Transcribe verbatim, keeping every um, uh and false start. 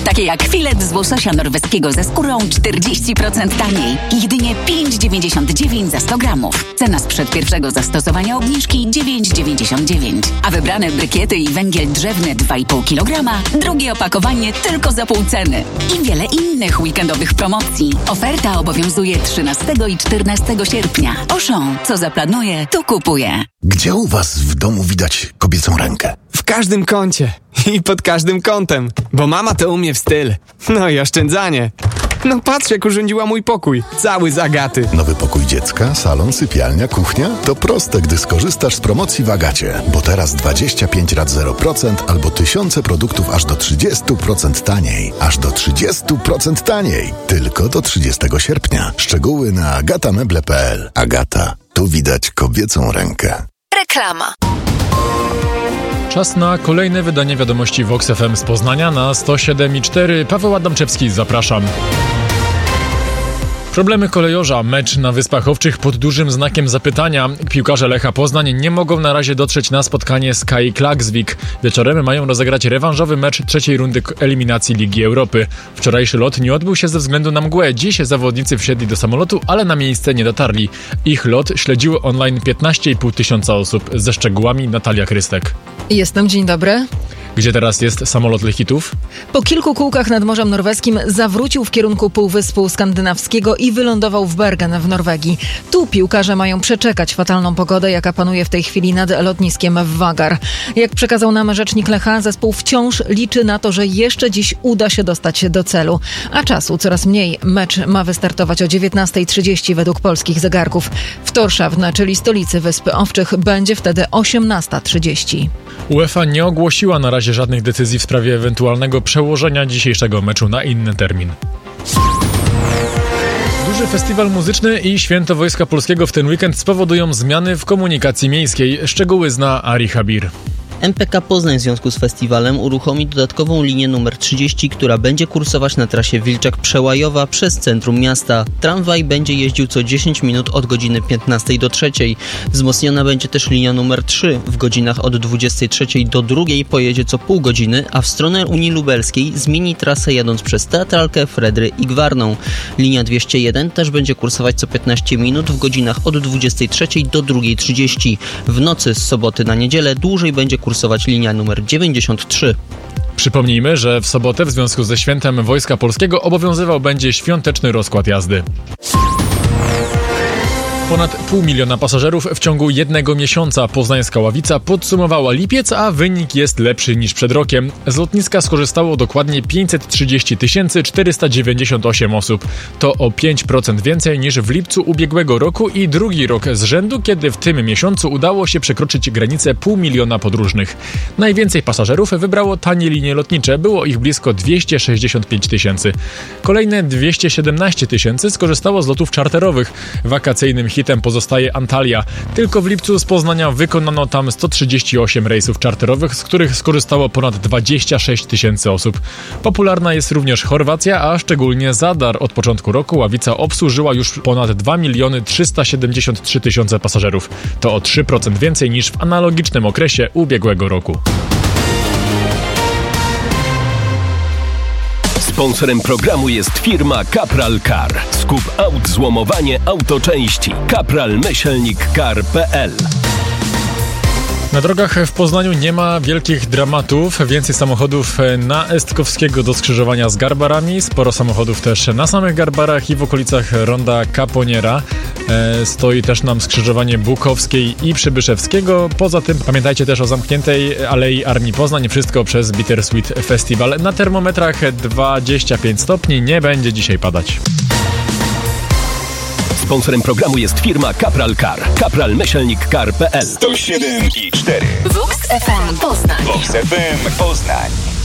takie jak filet z łososia norweskiego ze skórą czterdzieści procent taniej. Jedynie pięć dziewięćdziesiąt dziewięć za sto gramów. Cena sprzed pierwszego zastosowania obniżki dziewięć dziewięćdziesiąt dziewięć. A wybrane brykiety i węgiel drzewny dwa i pół kilograma, drugie opakowanie tylko za pół ceny. I wiele innych weekendowych promocji. Oferta obowiązuje trzynastego i czternastego sierpnia. Auchan, co zaplanuje, to kupuje. Gdzie u was w domu widać kobiecą rękę? W każdym kącie i pod każdym kątem, bo mama to umie w styl. No i oszczędzanie. No patrz, jak urządziła mój pokój. Cały z Agaty. Nowy pokój dziecka, salon, sypialnia, kuchnia? To proste, gdy skorzystasz z promocji w Agacie. Bo teraz dwadzieścia pięć rat zero procent albo tysiące produktów aż do trzydzieści procent taniej. Aż do trzydzieści procent taniej. Tylko do trzydziestego sierpnia. Szczegóły na agatameble kropka p l. Agata. Tu widać kobiecą rękę. Reklama. Czas na kolejne wydanie wiadomości Vox F M z Poznania na sto siedem i cztery. Paweł Adamczewski, zapraszam. Problemy kolejorza. Mecz na Wyspach Owczych pod dużym znakiem zapytania. Piłkarze Lecha Poznań nie mogą na razie dotrzeć na spotkanie z K I Klaksvik. Wieczorem mają rozegrać rewanżowy mecz trzeciej rundy eliminacji Ligi Europy. Wczorajszy lot nie odbył się ze względu na mgłę. Dziś zawodnicy wsiedli do samolotu, ale na miejsce nie dotarli. Ich lot śledziło online piętnaście i pół tysiąca osób. Ze szczegółami Natalia Krystek. Jestem, dzień dobry. Gdzie teraz jest samolot Lechitów? Po kilku kółkach nad Morzem Norweskim zawrócił w kierunku Półwyspu Skandynawskiego i wylądował w Bergen w Norwegii. Tu piłkarze mają przeczekać fatalną pogodę, jaka panuje w tej chwili nad lotniskiem w Vagar. Jak przekazał nam rzecznik Lecha, zespół wciąż liczy na to, że jeszcze dziś uda się dostać do celu. A czasu coraz mniej. Mecz ma wystartować o dziewiętnasta trzydzieści według polskich zegarków. W Tórshavn, czyli stolicy Wysp Owczych, będzie wtedy osiemnasta trzydzieści. UEFA nie ogłosiła na razie żadnych decyzji w sprawie ewentualnego przełożenia dzisiejszego meczu na inny termin. Duży festiwal muzyczny i Święto Wojska Polskiego w ten weekend spowodują zmiany w komunikacji miejskiej. Szczegóły zna Ari Habir. M P K Poznań w związku z festiwalem uruchomi dodatkową linię numer trzydzieści, która będzie kursować na trasie Wilczak-Przełajowa przez centrum miasta. Tramwaj będzie jeździł co dziesięć minut od godziny piętnastej do trzeciej. Wzmocniona będzie też linia numer trzy. W godzinach od dwudziestej trzeciej do drugiej pojedzie co pół godziny, a w stronę Unii Lubelskiej zmieni trasę jadąc przez Teatralkę, Fredry i Gwarną. Linia dwieście jeden też będzie kursować co piętnaście minut w godzinach od dwudziestej trzeciej do drugiej trzydzieści. W nocy z soboty na niedzielę dłużej będzie kursować linia numer dziewięćdziesiąt trzy. Przypomnijmy, że w sobotę w związku ze Świętem Wojska Polskiego obowiązywał będzie świąteczny rozkład jazdy. Ponad pół miliona pasażerów w ciągu jednego miesiąca. Poznańska Ławica podsumowała lipiec, a wynik jest lepszy niż przed rokiem. Z lotniska skorzystało dokładnie pięćset trzydzieści tysięcy czterysta dziewięćdziesiąt osiem osób. To o pięć procent więcej niż w lipcu ubiegłego roku i drugi rok z rzędu, kiedy w tym miesiącu udało się przekroczyć granicę pół miliona podróżnych. Najwięcej pasażerów wybrało tanie linie lotnicze. Było ich blisko dwieście sześćdziesiąt pięć tysięcy. Kolejne dwieście siedemnaście tysięcy skorzystało z lotów czarterowych. Wakacyjnym hitem pozostaje Antalya. Tylko w lipcu z Poznania wykonano tam sto trzydzieści osiem rejsów czarterowych, z których skorzystało ponad dwadzieścia sześć tysięcy osób. Popularna jest również Chorwacja, a szczególnie Zadar. Od początku roku Ławica obsłużyła już ponad dwa miliony trzysta siedemdziesiąt trzy tysiące pasażerów. To o trzy procent więcej niż w analogicznym okresie ubiegłego roku. Sponsorem programu jest firma Kapral Car. Skup aut, złomowanie, autoczęści. kapral myślnik car kropka p l. Na drogach w Poznaniu nie ma wielkich dramatów. Więcej samochodów na Estkowskiego do skrzyżowania z Garbarami. Sporo samochodów też na samych Garbarach i w okolicach ronda Kaponiera. E, stoi też nam skrzyżowanie Bukowskiej i Przybyszewskiego. Poza tym pamiętajcie też o zamkniętej Alei Armii Poznań. Wszystko przez Bittersweet Festival. Na termometrach dwadzieścia pięć stopni. Nie będzie dzisiaj padać. Sponsorem programu jest firma Kapral Car. kapral myślnik car kropka p l. sto siedem i cztery. Vox F M Poznań. Vox F M Poznań.